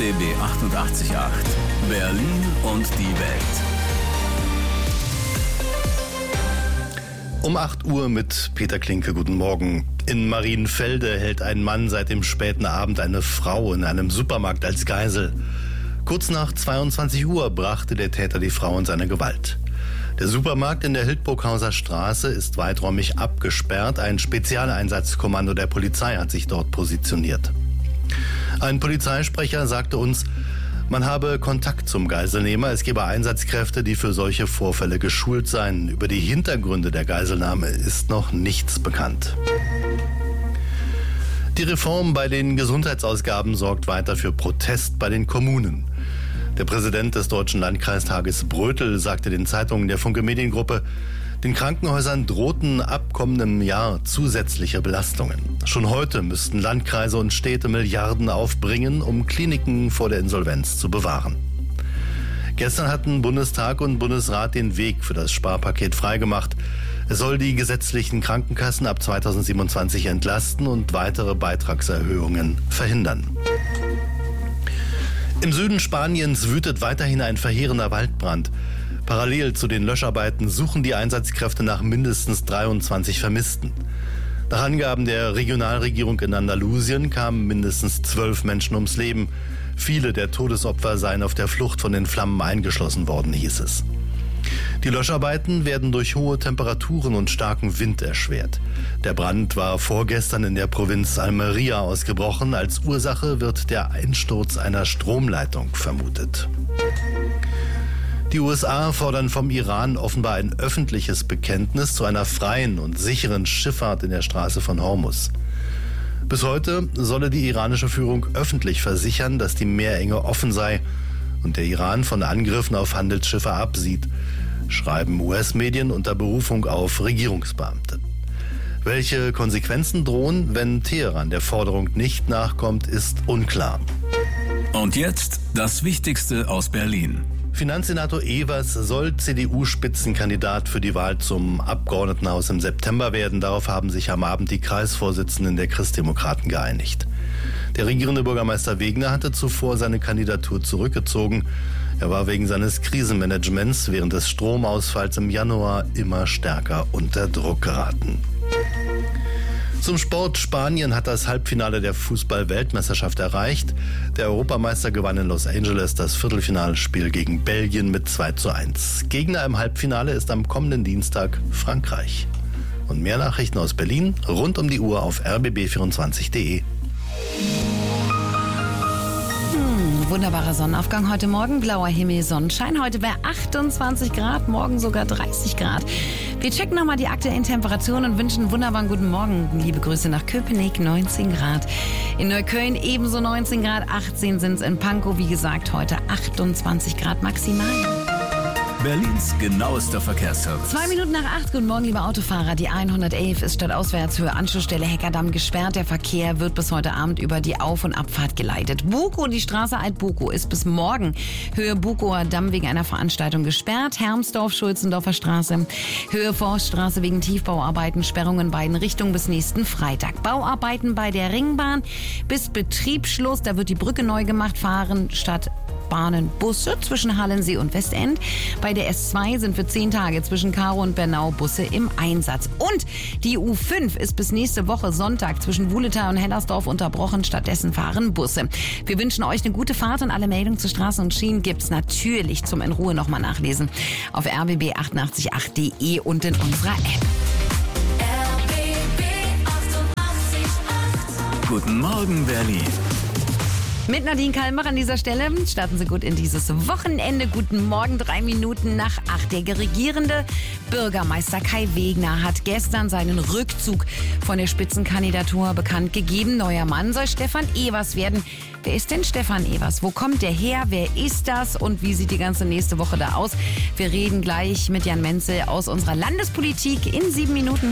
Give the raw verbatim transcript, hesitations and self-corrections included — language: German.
B B achtundachtzig Komma acht. Berlin und die Welt. Um acht Uhr mit Peter Klinke, guten Morgen. In Marienfelde hält ein Mann seit dem späten Abend eine Frau in einem Supermarkt als Geisel. Kurz nach zweiundzwanzig Uhr brachte der Täter die Frau in seine Gewalt. Der Supermarkt in der Hildburghauser Straße ist weiträumig abgesperrt. Ein Spezialeinsatzkommando der Polizei hat sich dort positioniert. Ein Polizeisprecher sagte uns, man habe Kontakt zum Geiselnehmer. Es gebe Einsatzkräfte, die für solche Vorfälle geschult seien. Über die Hintergründe der Geiselnahme ist noch nichts bekannt. Die Reform bei den Gesundheitsausgaben sorgt weiter für Protest bei den Kommunen. Der Präsident des Deutschen Landkreistages Brötel sagte den Zeitungen der Funke Mediengruppe, den Krankenhäusern drohten ab kommendem Jahr zusätzliche Belastungen. Schon heute müssten Landkreise und Städte Milliarden aufbringen, um Kliniken vor der Insolvenz zu bewahren. Gestern hatten Bundestag und Bundesrat den Weg für das Sparpaket freigemacht. Es soll die gesetzlichen Krankenkassen ab zweitausendsiebenundzwanzig entlasten und weitere Beitragserhöhungen verhindern. Im Süden Spaniens wütet weiterhin ein verheerender Waldbrand. Parallel zu den Löscharbeiten suchen die Einsatzkräfte nach mindestens dreiundzwanzig Vermissten. Nach Angaben der Regionalregierung in Andalusien kamen mindestens zwölf Menschen ums Leben. Viele der Todesopfer seien auf der Flucht von den Flammen eingeschlossen worden, hieß es. Die Löscharbeiten werden durch hohe Temperaturen und starken Wind erschwert. Der Brand war vorgestern in der Provinz Almería ausgebrochen. Als Ursache wird der Einsturz einer Stromleitung vermutet. Die U S A fordern vom Iran offenbar ein öffentliches Bekenntnis zu einer freien und sicheren Schifffahrt in der Straße von Hormuz. Bis heute solle die iranische Führung öffentlich versichern, dass die Meerenge offen sei und der Iran von Angriffen auf Handelsschiffe absieht, schreiben U S-Medien unter Berufung auf Regierungsbeamte. Welche Konsequenzen drohen, wenn Teheran der Forderung nicht nachkommt, ist unklar. Und jetzt das Wichtigste aus Berlin. Finanzsenator Evers soll C D U-Spitzenkandidat für die Wahl zum Abgeordnetenhaus im September werden. Darauf haben sich am Abend die Kreisvorsitzenden der Christdemokraten geeinigt. Der regierende Bürgermeister Wegner hatte zuvor seine Kandidatur zurückgezogen. Er war wegen seines Krisenmanagements während des Stromausfalls im Januar immer stärker unter Druck geraten. Zum Sport. Spanien hat das Halbfinale der Fußball-Weltmeisterschaft erreicht. Der Europameister gewann in Los Angeles das Viertelfinalspiel gegen Belgien mit zwei zu eins. Gegner im Halbfinale ist am kommenden Dienstag Frankreich. Und mehr Nachrichten aus Berlin rund um die Uhr auf r b b vierundzwanzig punkt d e. Wunderbarer Sonnenaufgang heute Morgen, blauer Himmel, Sonnenschein. Heute bei achtundzwanzig Grad, morgen sogar dreißig Grad. Wir checken nochmal die aktuellen Temperaturen und wünschen einen wunderbaren guten Morgen. Liebe Grüße nach Köpenick, neunzehn Grad. In Neukölln ebenso neunzehn Grad, achtzehn sind es in Pankow. Wie gesagt, heute achtundzwanzig Grad maximal. Berlins genauester Verkehrsservice. Zwei Minuten nach acht. Guten Morgen, liebe Autofahrer. Die hundertelf ist stadtauswärts Höhe Anschlussstelle Heckerdamm gesperrt. Der Verkehr wird bis heute Abend über die Auf- und Abfahrt geleitet. Bukow, die Straße Alt-Bukow, ist bis morgen Höhe Bukower Damm wegen einer Veranstaltung gesperrt. Hermsdorf, Schulzendorfer Straße, Höhe Forststraße wegen Tiefbauarbeiten, Sperrung in beiden Richtungen bis nächsten Freitag. Bauarbeiten bei der Ringbahn bis Betriebsschluss. Da wird die Brücke neu gemacht. Fahren statt Bahnen Busse zwischen Hallensee und Westend. Bei der S zwei sind für zehn Tage zwischen Karow und Bernau Busse im Einsatz. Und die U fünf ist bis nächste Woche Sonntag zwischen Wuhletal und Hellersdorf unterbrochen. Stattdessen fahren Busse. Wir wünschen euch eine gute Fahrt und alle Meldungen zu Straßen und Schienen gibt's natürlich zum in Ruhe nochmal nachlesen auf r b b achtundachtzig Komma acht punkt d e und in unserer App. R B B achtundachtzig Komma acht. Guten Morgen, Berlin. Mit Nadine Kalmbach an dieser Stelle starten Sie gut in dieses Wochenende. Guten Morgen, drei Minuten nach acht. Der regierende Bürgermeister Kai Wegner hat gestern seinen Rückzug von der Spitzenkandidatur bekannt gegeben. Neuer Mann soll Stefan Evers werden. Wer ist denn Stefan Evers? Wo kommt der her? Wer ist das? Und wie sieht die ganze nächste Woche da aus? Wir reden gleich mit Jan Menzel aus unserer Landespolitik in sieben Minuten.